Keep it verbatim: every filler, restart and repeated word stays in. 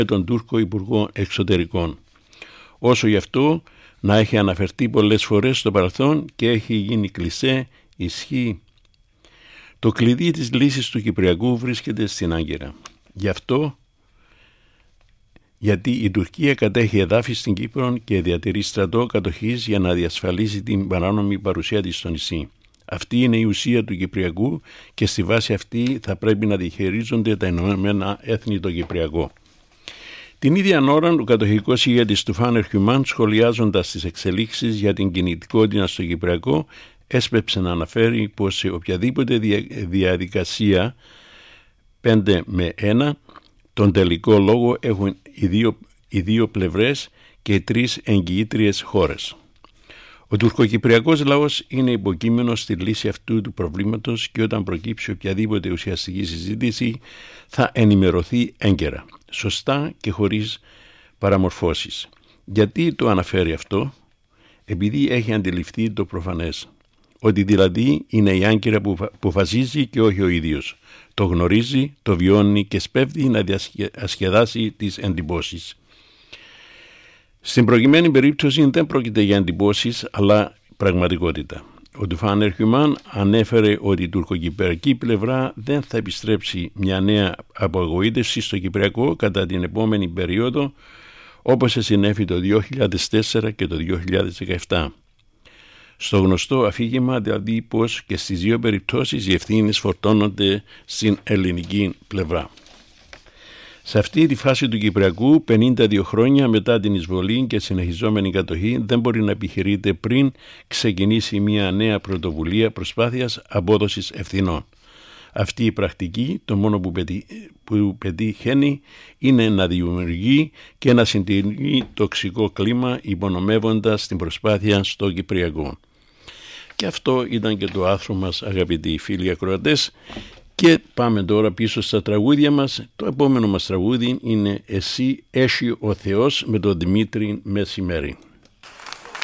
με τον Τούρκο Υπουργό Εξωτερικών. Όσο γι' αυτό να έχει αναφερθεί πολλές φορές στο παρελθόν και έχει γίνει κλισέ, ισχύει. Το κλειδί της λύσης του Κυπριακού βρίσκεται στην Άγκυρα. Γι' αυτό, γιατί η Τουρκία κατέχει εδάφη στην Κύπρο και διατηρεί στρατό κατοχής για να διασφαλίσει την παράνομη παρουσία της στο νησί. Αυτή είναι η ουσία του Κυπριακού και στη βάση αυτή θα πρέπει να διαχειρίζονται τα Ηνωμένα Έθνη το Κυπριακό. Την ίδια ώρα, ο κατοχικός ηγέτης του Φάνερ Χιουμάν, σχολιάζοντας τις εξελίξεις για την κινητικότητα στο Κυπριακό, έσπεψε να αναφέρει πως σε οποιαδήποτε διαδικασία πέντε με ένα τον τελικό λόγο έχουν οι δύο, οι δύο πλευρές και οι τρεις εγγυήτριες χώρες. Ο τουρκοκυπριακός λαός είναι υποκείμενος στη λύση αυτού του προβλήματος και όταν προκύψει οποιαδήποτε ουσιαστική συζήτηση θα ενημερωθεί έγκαιρα, σωστά και χωρίς παραμορφώσεις. Γιατί το αναφέρει αυτό? Επειδή έχει αντιληφθεί το προφανές, ότι δηλαδή είναι η Άγκυρα που αποφασίζει και όχι ο ίδιος. Το γνωρίζει, το βιώνει και σπέβδει να διασκεδάσει τις εντυπώσεις. Στην προκειμένη περίπτωση δεν πρόκειται για εντυπώσεις, αλλά πραγματικότητα. Ο του Φάνερ Χιουμάν ανέφερε ότι η τουρκοκυπριακή πλευρά δεν θα επιστρέψει μια νέα απογοήτευση στο Κυπριακό κατά την επόμενη περίοδο, όπως συνέβη το δύο χιλιάδες τέσσερα και το δύο χιλιάδες δεκαεπτά. Στο γνωστό αφήγημα δηλαδή πως και στις δύο περιπτώσεις οι ευθύνες φορτώνονται στην ελληνική πλευρά. Σε αυτή τη φάση του Κυπριακού, πενήντα δύο χρόνια μετά την εισβολή και συνεχιζόμενη κατοχή, δεν μπορεί να επιχειρείται πριν ξεκινήσει μια νέα πρωτοβουλία προσπάθειας απόδοσης ευθυνών. Αυτή η πρακτική το μόνο που, πετύ, που πετύχαίνει είναι να δημιουργεί και να συντηρεί τοξικό κλίμα υπονομεύοντας την προσπάθεια στο Κυπριακό. Και αυτό ήταν και το άρθρο μας, αγαπητοί φίλοι ακροατές. Και πάμε τώρα πίσω στα τραγούδια μας. Το επόμενο μας τραγούδι είναι «Εσύ έχει ο Θεός» με τον Δημήτρη Μεσημέρη.